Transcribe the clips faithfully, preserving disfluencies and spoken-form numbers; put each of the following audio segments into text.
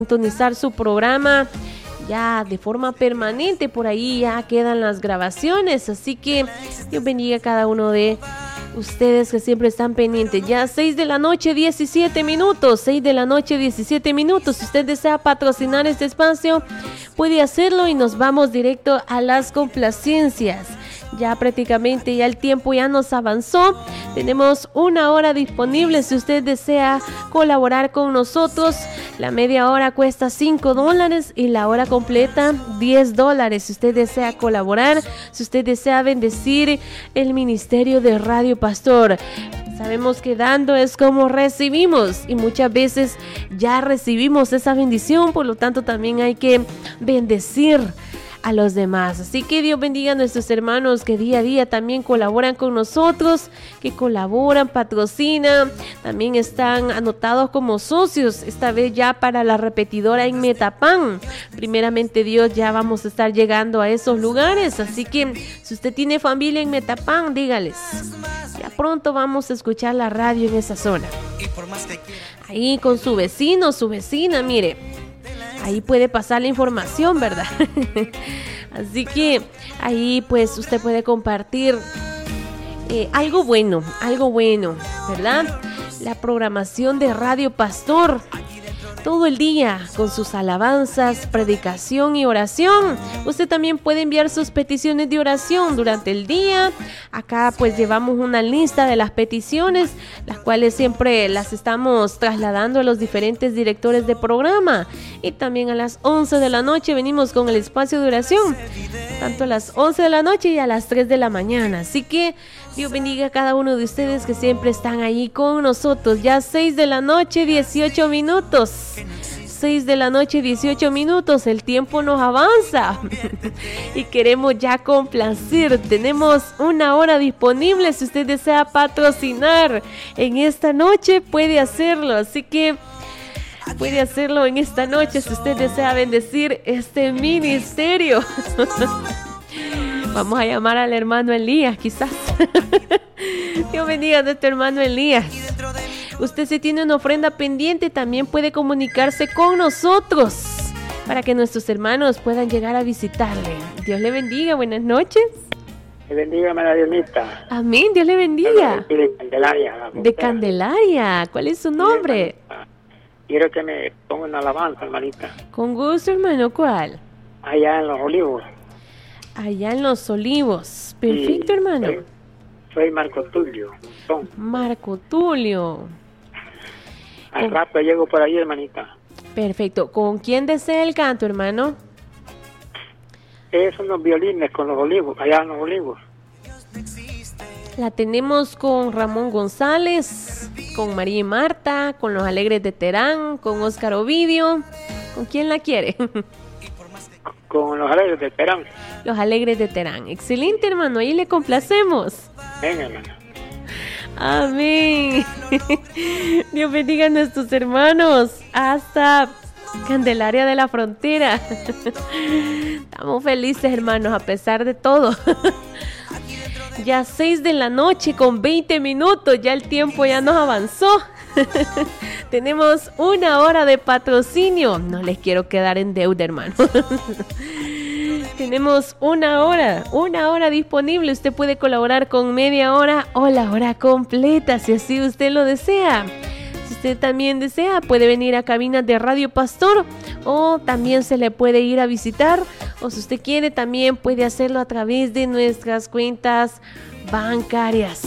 sintonizar su programa ya de forma permanente. Por ahí ya quedan las grabaciones, así que Dios bendiga a cada uno de ustedes que siempre están pendientes. Ya seis de la noche, diecisiete minutos, seis de la noche, diecisiete minutos. Si usted desea patrocinar este espacio, puede hacerlo y nos vamos directo a las complacencias. Ya prácticamente ya el tiempo ya nos avanzó. Tenemos una hora disponible si usted desea colaborar con nosotros. La media hora cuesta cinco dólares y la hora completa diez dólares. Si usted desea colaborar, si usted desea bendecir el ministerio de Radio Pastor. Sabemos que dando es como recibimos y muchas veces ya recibimos esa bendición, por lo tanto también hay que bendecir a los demás. Así que Dios bendiga a nuestros hermanos que día a día también colaboran con nosotros, que colaboran, patrocinan, también están anotados como socios, esta vez ya para la repetidora en Metapán. Primeramente Dios, ya vamos a estar llegando a esos lugares, así que si usted tiene familia en Metapán, dígales, ya pronto vamos a escuchar la radio en esa zona. Ahí con su vecino, su vecina, mire, ahí puede pasar la información, ¿verdad? Así que ahí pues usted puede compartir eh, algo bueno, algo bueno, ¿verdad? La programación de Radio Pastor todo el día con sus alabanzas, predicación y oración. Usted también puede enviar sus peticiones de oración durante el día. Acá pues llevamos una lista de las peticiones, las cuales siempre las estamos trasladando a los diferentes directores de programa. Y también a las once de la noche venimos con el espacio de oración, tanto a las once de la noche y a las tres de la mañana. Así que Dios bendiga a cada uno de ustedes que siempre están ahí con nosotros. Ya seis de la noche, dieciocho minutos. seis de la noche, dieciocho minutos. El tiempo nos avanza y queremos ya complacer. Tenemos una hora disponible. Si usted desea patrocinar en esta noche, puede hacerlo. Así que puede hacerlo en esta noche si usted desea bendecir este ministerio. Vamos a llamar al hermano Elías, quizás. Dios bendiga a nuestro hermano Elías. Usted, si tiene una ofrenda pendiente, también puede comunicarse con nosotros para que nuestros hermanos puedan llegar a visitarle. Dios le bendiga, buenas noches. Le bendiga, María Dionita. Amén, Dios le bendiga. De Candelaria. De Candelaria, ¿cuál es su nombre? Sí, quiero que me ponga una alabanza, hermanita. Con gusto, hermano, ¿cuál? Allá en Los Olivos. Allá en Los Olivos. Perfecto, sí, hermano. Soy, soy Marco Tulio. Son. Marco Tulio. Al con... rato llego por ahí, hermanita. Perfecto. ¿Con quién desea el canto, hermano? Es unos violines con Los Olivos, allá en Los Olivos. La tenemos con Ramón González, con María y Marta, con Los Alegres de Terán, con Óscar Ovidio. ¿Con quién la quiere? Con Los Alegres de Terán. Los Alegres de Terán. Excelente, hermano. Ahí le complacemos. Venga, hermano. Amén. Dios bendiga a nuestros hermanos hasta Candelaria de la Frontera. Estamos felices, hermanos, a pesar de todo. Ya seis de la noche con veinte minutos. Ya el tiempo ya nos avanzó. Tenemos una hora de patrocinio. No les quiero quedar en deuda, hermano. Tenemos una hora, una hora disponible. Usted puede colaborar con media hora o la hora completa, si así usted lo desea. Si usted también desea, puede venir a cabinas de Radio Pastor o también se le puede ir a visitar. O si usted quiere, también puede hacerlo a través de nuestras cuentas bancarias.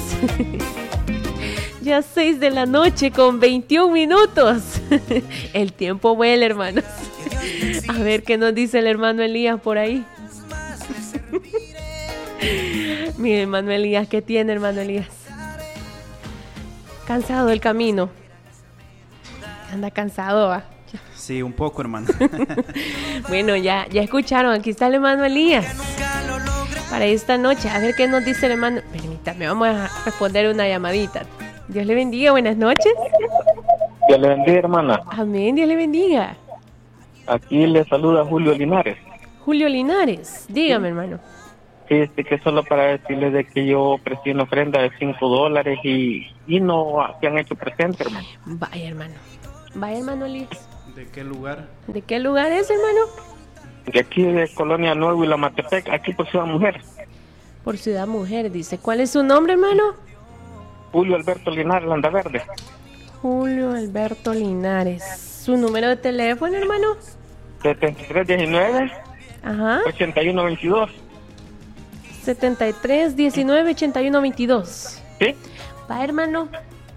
Ya seis de la noche con veintiún minutos. El tiempo vuela, hermanos. A ver qué nos dice el hermano Elías por ahí. Mire, hermano Elías, ¿qué tiene, hermano Elías? Cansado del camino. Anda cansado, ¿va? Sí, un poco, hermano. Bueno, ya, ya escucharon. Aquí está el hermano Elías para esta noche. A ver qué nos dice el hermano. Permítame, vamos a responder una llamadita. Dios le bendiga, buenas noches. Dios le bendiga, hermana. Amén, Dios le bendiga. Aquí le saluda Julio Linares. Julio Linares, dígame, sí, hermano. Sí, este que solo para decirles de que yo ofrecí una ofrenda de cinco dólares y, y no se han hecho presente, hermano. Vaya, hermano. Vaya, hermano Elías. ¿De qué lugar? ¿De qué lugar es, hermano? De aquí de Colonia Nuevo y La Matepec, aquí por Ciudad Mujer. Por Ciudad Mujer, dice. ¿Cuál es su nombre, hermano? Julio Alberto Linares Landaverde. Julio Alberto Linares. ¿Su número de teléfono, hermano? setenta y tres diecinueve Ajá. ochenta y uno veintidós. setenta y tres diecinueve ochenta y uno veintidós. ¿Sí? Va, hermano.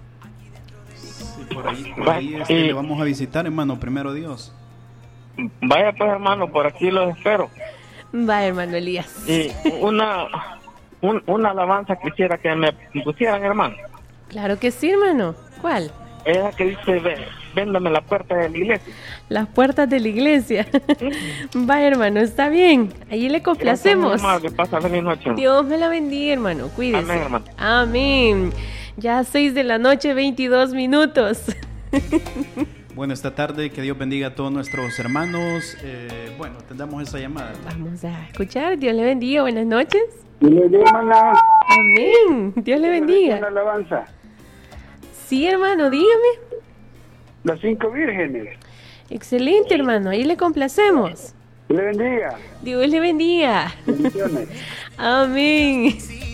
Sí, por ahí, por Va, ahí este, y- le vamos a visitar, hermano, primero Dios. Vaya pues, hermano, por aquí los espero. Va, hermano Elías. Y una, un- una alabanza quisiera que me pusieran, hermano. Claro que sí, hermano. ¿Cuál? Esa que dice, "Ve- véndame la puerta de la iglesia". Las puertas de la iglesia. Va, hermano, está bien. Allí le complacemos. Gracias, que pasa feliz noche. Dios me la bendiga, hermano. Cuídese. Amén, hermano. Amén. Ya seis de la noche, veintidós minutos. Bueno, esta tarde que Dios bendiga a todos nuestros hermanos. Eh, bueno, tendamos esa llamada. Vamos a escuchar. Dios le bendiga. Buenas noches. hermana. Amén. Dios le Una bendiga. alabanza. Sí, hermano, dígame. Las cinco vírgenes. Excelente, hermano. Ahí le complacemos. Le bendiga. Dios le bendiga. Bendiciones. Amén.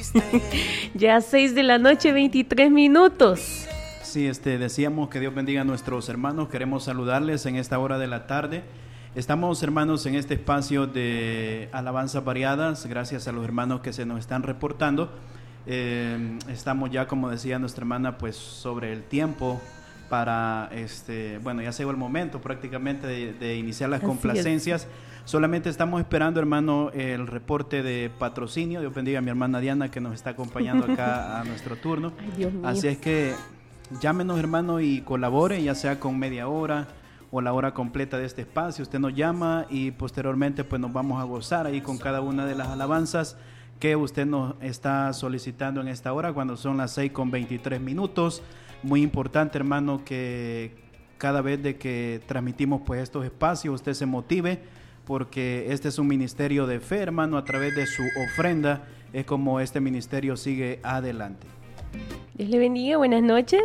Ya seis de la noche, veintitrés minutos. Sí, este, decíamos que Dios bendiga a nuestros hermanos. Queremos saludarles en esta hora de la tarde. Estamos, hermanos, en este espacio de alabanzas variadas, gracias a los hermanos que se nos están reportando. Eh, estamos ya, como decía nuestra hermana, pues sobre el tiempo para, este, bueno, ya llegó el momento prácticamente de, de iniciar las Así complacencias. Solamente estamos esperando, hermano, el reporte de patrocinio. Dios bendiga a mi hermana Diana, que nos está acompañando acá a nuestro turno. Ay, Dios mío. Así es que llámenos, hermano, y colabore, ya sea con media hora o la hora completa de este espacio. Usted nos llama y posteriormente pues nos vamos a gozar ahí con cada una de las alabanzas que usted nos está solicitando en esta hora, cuando son las seis con veintitrés minutos. Muy importante, hermano, que cada vez de que transmitimos pues estos espacios, usted se motive, porque este es un ministerio de fe, hermano. A través de su ofrenda es como este ministerio sigue adelante. Dios le bendiga. Buenas noches.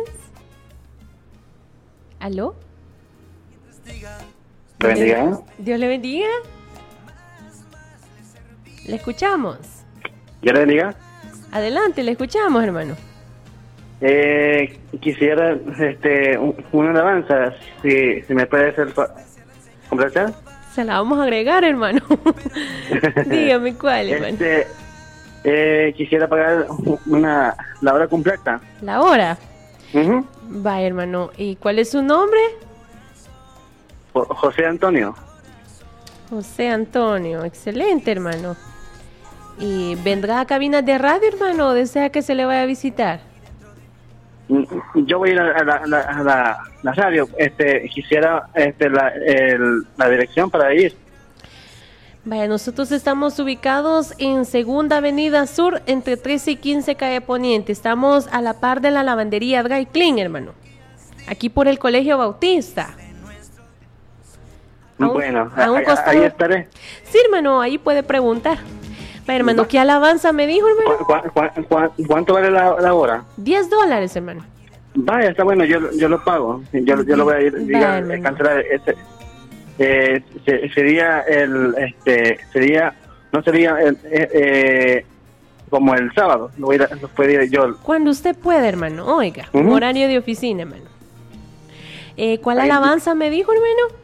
¿Aló? Le bendiga. Dios le bendiga. Le escuchamos. ¿Ya le bendiga? Adelante, le escuchamos, hermano. Eh, quisiera este, un- una alabanza, si, si me puede hacer fa- complacer. Se la vamos a agregar, hermano. Dígame cuál, hermano. Este, eh, quisiera pagar una, la hora completa. La hora. Ujú. Va, hermano. ¿Y cuál es su nombre? Jo- José Antonio. José Antonio. Excelente, hermano. ¿Y vendrá a cabinas de radio, hermano, o desea que se le vaya a visitar? Mm, Yo voy a ir a la, a la, a la- la radio. Este, quisiera este, la, el- la dirección para ir. Vaya, nosotros estamos ubicados en Segunda Avenida Sur, entre trece y quince calle Poniente. Estamos a la par de la lavandería Dry Clean, hermano. Aquí por el Colegio Bautista. A un- Bueno, a un ahí- costado. ahí estaré. Sí, hermano, ahí puede preguntar. Vaya, hermano, ¿qué alabanza me dijo, hermano? ¿Cu- cu- cu- cu- ¿Cuánto vale la, la hora? diez dólares, hermano. Vaya, está bueno, yo, yo lo pago. Yo, yo lo voy a ir, diga, Vale. eh, cancelar. Este, eh, se- sería el, este, sería, no sería el, eh, eh, como el sábado. Lo voy a ir, a- lo puedo ir yo. Cuando usted pueda, hermano. Oiga, Ujú. horario de oficina, hermano. Eh, ¿Cuál Ahí. alabanza me dijo, hermano?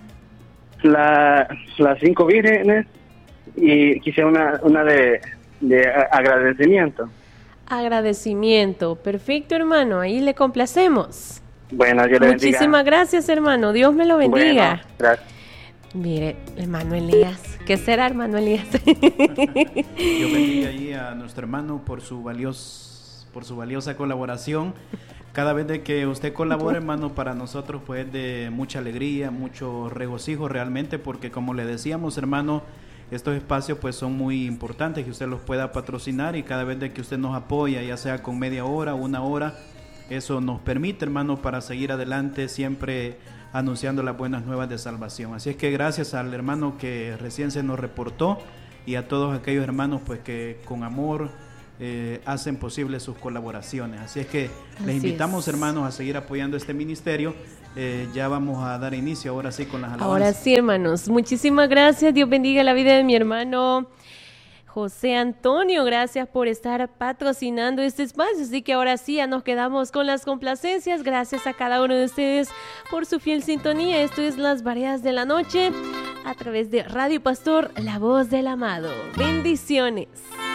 La, las cinco vírgenes y quisiera una, una de, de a- agradecimiento. Agradecimiento. Perfecto, hermano. Ahí le complacemos. Bueno, yo le bendiga. Muchísimas gracias, hermano. Dios me lo bendiga. Bueno, gracias. Mire, hermano Elías. ¿Qué será, hermano Elías? Dios bendiga ahí a nuestro hermano por su valios, por su valiosa colaboración. Cada vez de que usted colabora, hermano, para nosotros pues es de mucha alegría, mucho regocijo realmente, porque como le decíamos, hermano, estos espacios pues son muy importantes que usted los pueda patrocinar, y cada vez de que usted nos apoya, ya sea con media hora, una hora, eso nos permite, hermano, para seguir adelante siempre anunciando las buenas nuevas de salvación. Así es que gracias al hermano que recién se nos reportó, y a todos aquellos hermanos pues que con amor eh, hacen posible sus colaboraciones. Así es que les Así invitamos, es. hermanos, a seguir apoyando este ministerio. Eh, ya vamos a dar inicio ahora sí con las alabanzas. Ahora sí, hermanos, muchísimas gracias. Dios bendiga la vida de mi hermano José Antonio. Gracias por estar patrocinando este espacio. Así que ahora sí, ya nos quedamos con las complacencias. Gracias a cada uno de ustedes por su fiel sintonía. Esto es Las Variedades de la Noche a través de Radio Pastor, la voz del amado. Bendiciones.